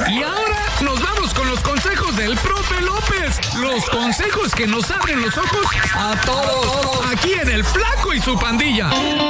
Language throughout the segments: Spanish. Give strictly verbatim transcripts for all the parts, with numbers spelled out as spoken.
Y ahora nos vamos con los consejos del profe López. Los consejos que nos abren los ojos a todos. Aquí en El Flaco y su pandilla.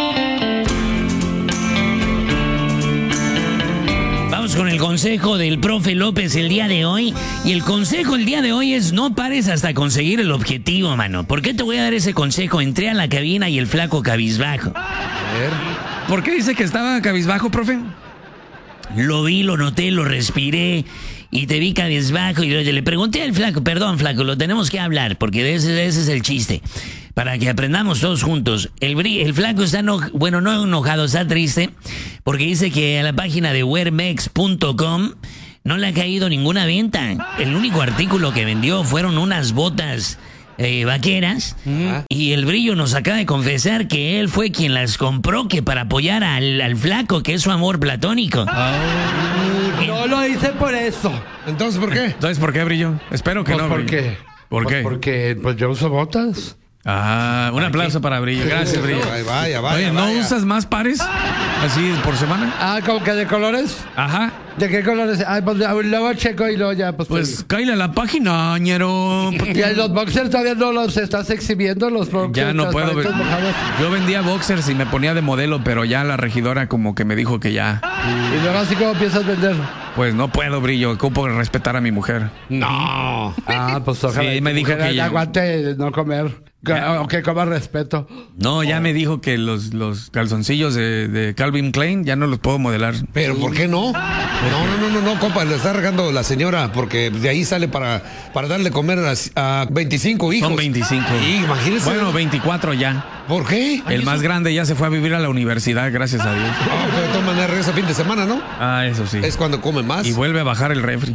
Vamos con el consejo del profe López el día de hoy. Y el consejo el día de hoy es: no pares hasta conseguir el objetivo, mano. ¿Por qué te voy a dar ese consejo? Entré a la cabina y el flaco cabizbajo. A ver. ¿Por qué dice que estaba cabizbajo, profe? Lo vi, lo noté, lo respiré y te vi cabizbajo y le pregunté al flaco, perdón flaco, lo tenemos que hablar porque de ese, de ese es el chiste, para que aprendamos todos juntos. El, el flaco está, eno, bueno, no enojado, está triste porque dice que a la página de wearmex punto com no le ha caído ninguna venta. El único artículo que vendió fueron unas botas Eh, vaqueras, uh-huh. Y el Brillo nos acaba de confesar que él fue quien las compró, que para apoyar al, al flaco, que es su amor platónico. Oh, no lo hice por eso. Entonces, ¿por qué? Entonces, ¿por qué, Brillo? Espero que pues no. ¿Por Brillo. qué? ¿Por pues qué? Porque pues yo uso botas. Ah, un aplauso para Brillo. Gracias, Brillo. Vaya, vaya, vaya. Oye, ¿no vaya. usas más pares? Así por semana. Ah, ¿como que de colores? Ajá. ¿De qué colores? Ah, pues luego checo y luego ya, pues. Pues cállale a la página, ñero. Y los boxers todavía no los estás exhibiendo, los boxers. Ya no puedo ver. Mojados. Yo vendía boxers y me ponía de modelo, pero ya la regidora como que me dijo que ya. Y luego así como piensas vender. Pues no puedo, Brillo. Ocupo respetar a mi mujer. No. Ah, pues ojalá. Sí, me dijo que ya. Aguante no comer. O que coma respeto. No, ya oh. me dijo que los, los calzoncillos de, de Calvin Klein ya no los puedo modelar. Pero ¿por qué no? No, no, no, no, no, compa, le está regando la señora porque de ahí sale para, para darle comer a, a veinticinco hijos. Son veinticinco. Sí, imagínese. Bueno, veinticuatro ya. ¿Por qué? El más grande ya se fue a vivir a la universidad, gracias a Dios. Ah, pero de todas maneras regresa fin de semana, ¿no? Ah, eso sí. Es cuando come más. Y vuelve a bajar el refri.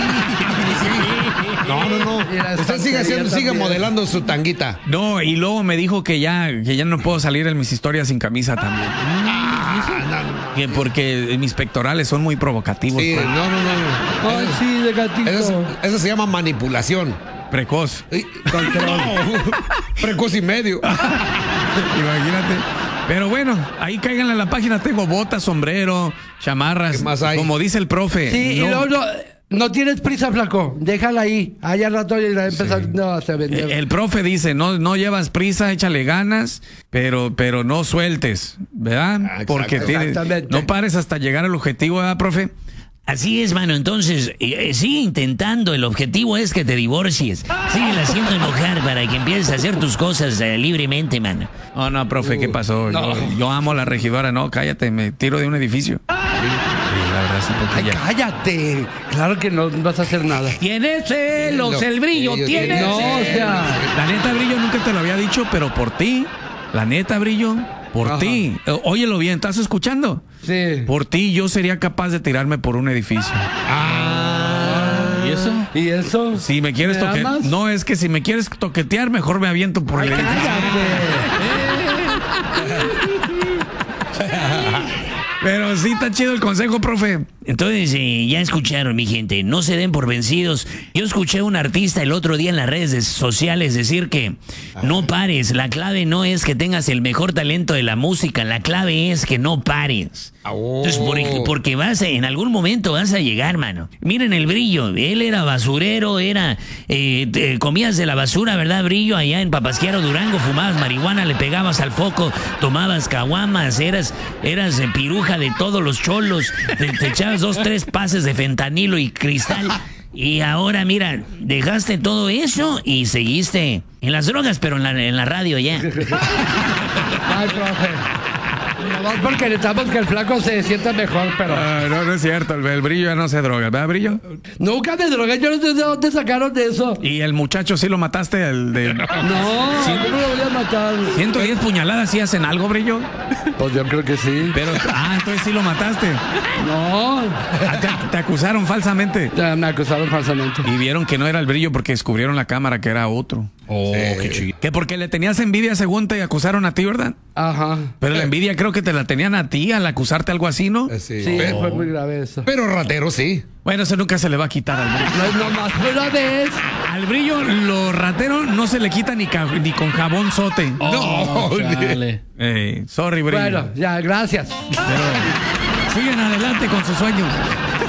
No, no, no. Usted sigue haciendo, sigue modelando su tanguita. No, y luego me dijo que ya, que ya no puedo salir en mis historias sin camisa también. Ah, no, no. Que porque mis pectorales son muy provocativos. Sí, pues. no, no, no. Ay, sí, de gatito. Eso, eso se llama manipulación. Precoz. No, precoz y medio. Imagínate. Pero bueno, ahí cáiganle a la página. Tengo botas, sombrero, chamarras. ¿Qué más hay? Como dice el profe. Sí, no. y luego no, no tienes prisa, flaco. Déjala ahí. Allá al rato ya va a empezar Sí. no, a vender. El, el profe dice, no, no llevas prisa, échale ganas, pero, pero no sueltes, ¿verdad? Ah, exacto, Porque tienes, no pares hasta llegar al objetivo, ¿verdad, profe? Así es, mano. Entonces, eh, sigue intentando. El objetivo es que te divorcies. Sigue haciendo enojar para que empieces a hacer tus cosas eh, libremente, mano. Oh, no, profe, ¿qué pasó? No. Yo, yo amo a la regidora, no, cállate, me tiro de un edificio. Sí, sí, la verdad sí, porque Ay, ya. cállate. Claro que no vas a hacer nada. Tienes celos, No, el Brillo, ellos tienes tienen- No, o sea. La neta, Brillo, nunca te lo había dicho, pero por ti, la neta, Brillo, por Ajá. ti. Eh, Óyelo bien, ¿estás escuchando? Sí. Por ti yo sería capaz de tirarme por un edificio. Ah. ¿Y eso? ¿Y eso? Si me quieres ¿Me toquetear. amas? No, es que si me quieres toquetear, mejor me aviento por el edificio. Pero sí está chido el consejo, profe. Entonces, eh, ya escucharon, mi gente, no se den por vencidos. Yo escuché a un artista el otro día en las redes sociales decir que no pares. La clave no es que tengas el mejor talento de la música, la clave es que no pares. Entonces, por, porque vas a, en algún momento vas a llegar, mano. Miren el Brillo, él era basurero, era eh, te, comías de la basura, ¿verdad, Brillo? Allá en Papasquiaro, Durango, fumabas marihuana, le pegabas al foco, tomabas caguamas, eras, eras eh, piruja de todos los cholos, te, te echabas dos, tres pases de fentanilo y cristal. Y ahora, mira, dejaste todo eso y seguiste en las drogas, pero en la, en la radio ya. Ay, profe. Nomás porque necesitamos que el flaco se sienta mejor, pero... Ah, no, no es cierto, el, el Brillo ya no se droga, ¿verdad, Brillo? Nunca me drogué, yo no sé de dónde sacaron de eso. Y el muchacho sí lo mataste, el de... No, ¿cómo lo voy a matar? ciento diez puñaladas, ¿sí hacen algo, Brillo? Pues yo creo que sí. Pero, ah, entonces sí lo mataste. No, Ah, te, te acusaron falsamente. ya me acusaron falsamente. Y vieron que no era el Brillo porque descubrieron la cámara que era otro. Oh, qué chido. Que porque le tenías envidia según te acusaron a ti, ¿verdad? Ajá. Pero la envidia creo que te la tenían a ti al acusarte algo así, ¿no? Eh, Sí, Sí, pero, fue muy grave eso. pero ratero sí. Bueno, eso nunca se le va a quitar al Brillo. No es nomás una vez. Al Brillo, lo ratero no se le quita ni, ca- ni con jabón sote. No, Eh, sorry, Brillo. Bueno, ya, gracias. Pero siguen adelante con sus sueños.